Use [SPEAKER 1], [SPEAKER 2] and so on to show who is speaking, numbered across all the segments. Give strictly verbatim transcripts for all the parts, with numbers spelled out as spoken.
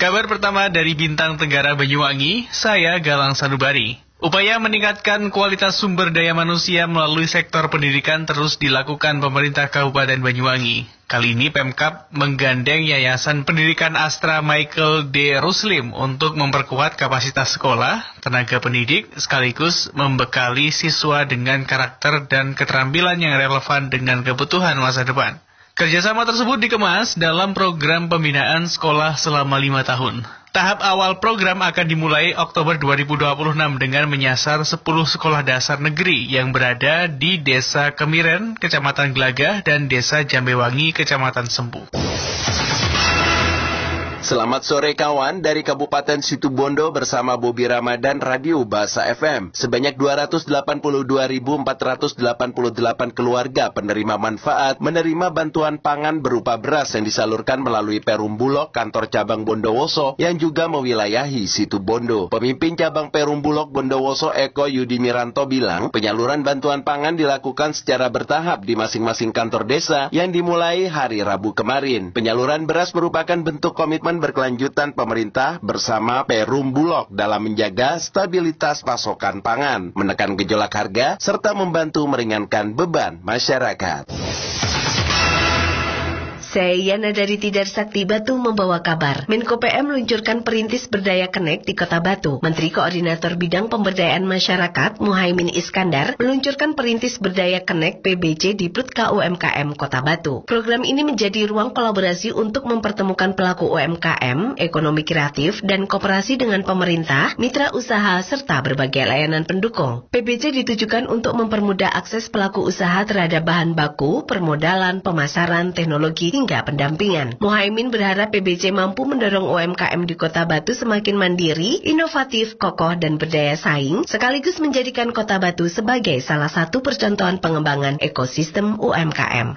[SPEAKER 1] Kabar pertama dari Bintang Tenggara Banyuwangi, saya Galang Sanubari. Upaya meningkatkan kualitas sumber daya manusia melalui sektor pendidikan terus dilakukan pemerintah Kabupaten Banyuwangi. Kali ini Pemkab menggandeng Yayasan Pendidikan Astra Michael D. Ruslim untuk memperkuat kapasitas sekolah, tenaga pendidik, sekaligus membekali siswa dengan karakter dan keterampilan yang relevan dengan kebutuhan masa depan. Kerjasama tersebut dikemas dalam program pembinaan sekolah selama lima tahun. Tahap awal program akan dimulai Oktober dua ribu dua puluh enam dengan menyasar sepuluh sekolah dasar negeri yang berada di Desa Kemiren, Kecamatan Gelagah, dan Desa Jambewangi, Kecamatan Sempu.
[SPEAKER 2] Selamat sore kawan, dari Kabupaten Situbondo bersama Bobi Ramadan Radio Bahasa F M. Sebanyak dua ratus delapan puluh dua ribu empat ratus delapan puluh delapan keluarga penerima manfaat menerima bantuan pangan berupa beras yang disalurkan melalui Perum Bulog kantor cabang Bondowoso yang juga mewilayahi Situbondo. Pemimpin cabang Perum Bulog Bondowoso Eko Yudi Miranto bilang, penyaluran bantuan pangan dilakukan secara bertahap di masing-masing kantor desa yang dimulai hari Rabu kemarin. Penyaluran beras merupakan bentuk komitmen berkelanjutan pemerintah bersama Perum Bulog dalam menjaga stabilitas pasokan pangan, menekan gejolak harga, serta membantu meringankan beban masyarakat.
[SPEAKER 3] Saya Yana dari Tidar Sakti Batu membawa kabar. Menko P M meluncurkan perintis berdaya Connect di Kota Batu. Menteri Koordinator Bidang Pemberdayaan Masyarakat Muhaimin Iskandar meluncurkan perintis berdaya Connect P B C di Prut K U M K M Kota Batu. Program ini menjadi ruang kolaborasi untuk mempertemukan pelaku U M K M, ekonomi kreatif, dan kooperasi dengan pemerintah, mitra usaha, serta berbagai layanan pendukung. P B C ditujukan untuk mempermudah akses pelaku usaha terhadap bahan baku, permodalan, pemasaran, teknologi, hingga pendampingan. Muhaimin berharap P B C mampu mendorong U M K M di Kota Batu semakin mandiri, inovatif, kokoh, dan berdaya saing, sekaligus menjadikan Kota Batu sebagai salah satu percontohan pengembangan ekosistem U M K M.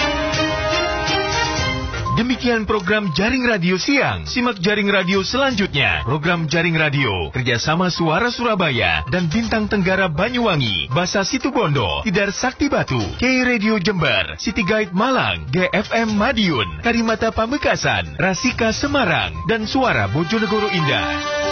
[SPEAKER 4] Demikian program Jaring Radio Siang. Simak Jaring Radio selanjutnya. Program Jaring Radio kerjasama Suara Surabaya dan Bintang Tenggara Banyuwangi, Basa Situbondo, Tidar Sakti Batu, K Radio Jember, City Guide Malang, G F M Madiun, Karimata Pamekasan, Rasika Semarang, dan Suara Bojonegoro Indah.